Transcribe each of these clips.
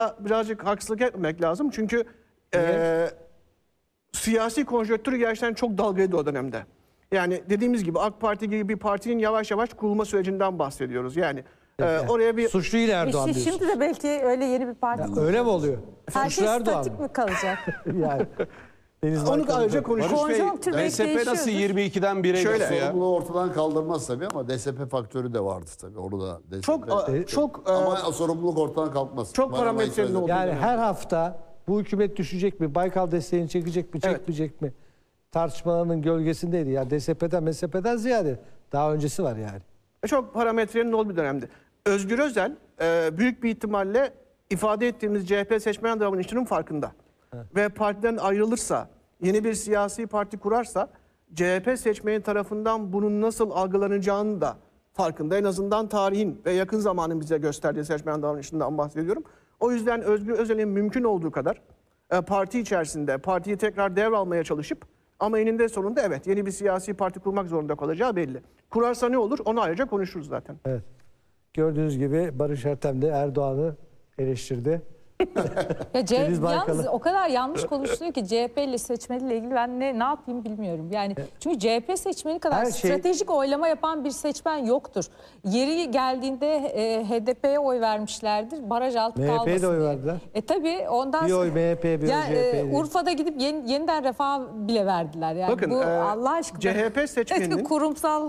birazcık haksızlık etmemek lazım. Çünkü siyasi konjonktür gerçekten çok dalgalıydı o dönemde. Yani dediğimiz gibi AK Parti gibi bir partinin yavaş yavaş kurulma sürecinden bahsediyoruz. Yani oraya bir... Suçlu değil Erdoğan diyorsun. Şimdi de belki öyle yeni bir parti kurulacak. Öyle mi oluyor? Her şey Erdoğan statik mi kalacak? Yani Onu da ayrıca konuşuruz. Konjonktür belki DSP nasıl değişiyordur. 22'den 1'e Şöyle, geçti ya? Sorumluluğu ortadan kaldırmaz tabii ama DSP faktörü de vardı tabii. Onu da DSP. Çok Ama sorumluluk ortadan kalkmaz. çok parametrenin olduğu. Yani her hafta bu hükümet düşecek mi? Baykal desteğini çekecek mi? Çekmeyecek mi? Tartışmalarının gölgesindeydi. Ya DSP'den, MSP'den ziyade daha öncesi var yani. Çok parametrenin olduğu bir dönemdi. Özgür Özel büyük bir ihtimalle ifade ettiğimiz CHP seçmen davranışının farkında. Ve partiden ayrılırsa, yeni bir siyasi parti kurarsa CHP seçmeni tarafından bunun nasıl algılanacağını da farkında. En azından tarihin ve yakın zamanın bize gösterdiği seçmen davranışından bahsediyorum. O yüzden Özgür Özel'in mümkün olduğu kadar parti içerisinde partiyi tekrar devralmaya çalışıp ama eninde sonunda evet yeni bir siyasi parti kurmak zorunda kalacağı belli. Kurarsa ne olur onu ayrıca konuşuruz zaten. Evet. Gördüğünüz gibi Barış Ertem de Erdoğan'ı eleştirdi. Ya Deniz Baykal'ı. yalnız o kadar yanlış konuşuluyor ki CHP ile seçmeniyle ilgili ben ne yapayım bilmiyorum. Yani çünkü CHP seçmeni kadar Her şey- stratejik oylama yapan bir seçmen yoktur. Yeri geldiğinde HDP'ye oy vermişlerdir. Baraj altı MHP'ye kalmasın de oy diye. verdiler. Tabii ondan Bir oy sonra MHP'ye, bir oy CHP'ye. Urfa'da gidip yeniden Refah bile verdiler. Yani Bakın, bu Allah aşkına. CHP seçmeninin kurumsal.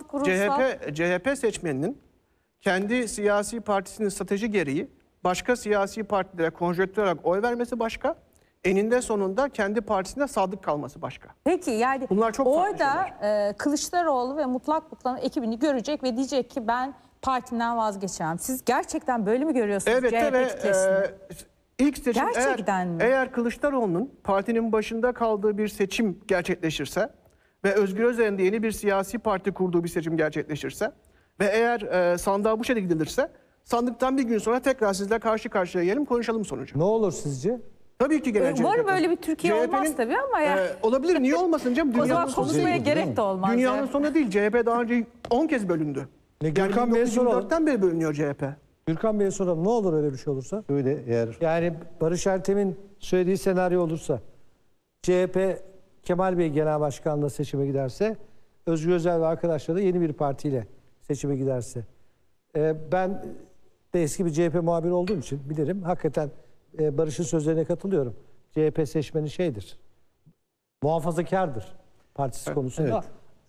CHP seçmeninin kendi siyasi partisinin strateji gereği başka siyasi partilere konjonktür olarak oy vermesi başka, eninde sonunda kendi partisine sadık kalması başka. Peki yani Bunlar çok farklı orada Kılıçdaroğlu ve Mutlak Kutlu'nun ekibini görecek ve diyecek ki ben partimden vazgeçemem. Siz gerçekten böyle mi görüyorsunuz Evet CHP ve kitlesini? ilk seçim Gerçekten mi? eğer Kılıçdaroğlu'nun partinin başında kaldığı bir seçim gerçekleşirse ve Özgür Özel'in de yeni bir siyasi parti kurduğu bir seçim gerçekleşirse ve eğer sandığa bu şekilde gidilirse sandıktan bir gün sonra tekrar sizle karşı karşıya gelelim konuşalım sonucu. Ne olur sizce? Tabii ki gene Umarım böyle bir Türkiye olmaz tabii ama ya. Olabilir, niye olmasın canım? O zaman Dünyanın sonu konuşmaya değil. gerek de olmaz. Dünyanın yani. sonu değil. CHP daha önce 10 kez bölündü. Gürkan Bey'e soralım. 1924'ten beri bölünüyor CHP. Gürkan Bey'e soralım. Ne olur öyle bir şey olursa? Öyle eğer Yani Barış Ertem'in söylediği senaryo olursa CHP Kemal Bey genel başkanlığı seçime giderse Özgür Özel ve arkadaşları da yeni bir partiyle seçime giderse ben de eski bir CHP muhabiri olduğum için bilirim. Hakikaten Barış'ın sözlerine katılıyorum. CHP seçmeni şeydir. Muhafazakardır partisi konusunda.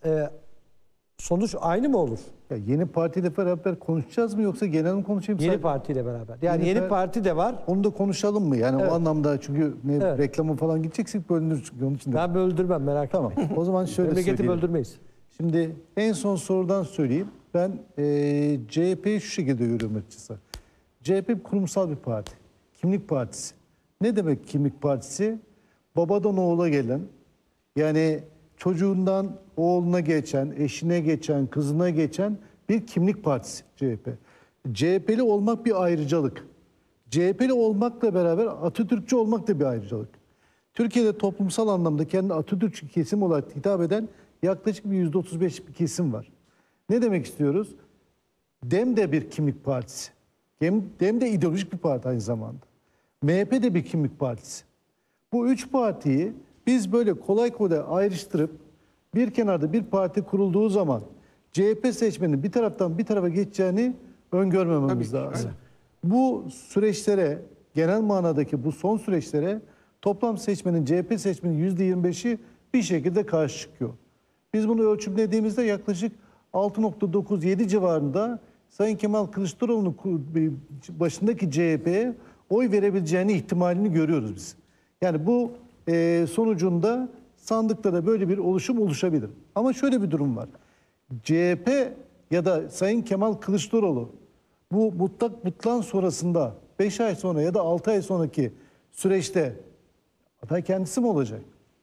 Sonuç aynı mı olur? ya yeni partiyle beraber konuşacağız mı yoksa genel mi konuşayım? Yeni sadece? partiyle beraber. Yani yeni Yeni parti de var. Onu da konuşalım mı? Yani Evet. o anlamda çünkü Evet. reklamı falan gideceksek bölünür çünkü onun için de. Ben böldürmem merak Tamam. etmeyin. O zaman şöyle Memleketi söyleyeyim. böldürmeyiz. Şimdi en son sorudan söyleyeyim. Ben CHP'yi şu şekilde görüyorum açıkçası. CHP kurumsal bir parti. Kimlik partisi. Ne demek kimlik partisi? Babadan oğula gelen, yani çocuğundan oğluna geçen, eşine geçen, kızına geçen bir kimlik partisi CHP. CHP'li olmak bir ayrıcalık. CHP'li olmakla beraber Atatürkçü olmak da bir ayrıcalık. Türkiye'de toplumsal anlamda kendi Atatürkçü kesim olarak hitap eden yaklaşık bir %35 bir kesim var. Ne demek istiyoruz? DEM de bir kimlik partisi. DEM de ideolojik bir parti aynı zamanda. MHP de bir kimlik partisi. Bu üç partiyi biz böyle kolay kolay ayrıştırıp bir kenarda bir parti kurulduğu zaman CHP seçmenin bir taraftan bir tarafa geçeceğini öngörmememiz lazım. Bu süreçlere, genel manadaki bu son süreçlere toplam seçmenin, CHP seçmenin %25'i bir şekilde karşı çıkıyor. Biz bunu ölçümlediğimizde yaklaşık 6,9-7 civarında Sayın Kemal Kılıçdaroğlu'nun başındaki CHP'ye oy verebileceğini ihtimalini görüyoruz biz. Yani bu sonucunda sandıkta da böyle bir oluşum oluşabilir. Ama şöyle bir durum var. CHP ya da Sayın Kemal Kılıçdaroğlu bu mutlak sonrasında 5 ay sonra ya da 6 ay sonraki süreçte aday kendisi mi olacak?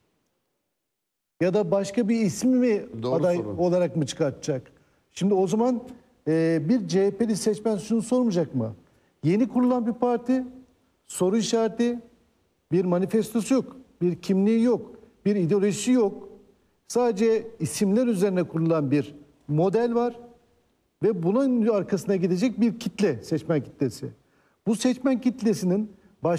Ya da başka bir ismi mi Doğru aday soru. olarak mı çıkartacak? Şimdi o zaman bir CHP'li seçmen şunu sormayacak mı? Yeni kurulan bir parti, soru işareti, bir manifestosu yok, bir kimliği yok, bir ideolojisi yok. Sadece isimler üzerine kurulan bir model var ve bunun arkasına gidecek bir kitle, seçmen kitlesi. Bu seçmen kitlesinin